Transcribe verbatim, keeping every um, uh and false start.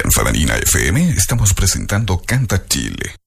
En Fandanina F M estamos presentando Canta Chile,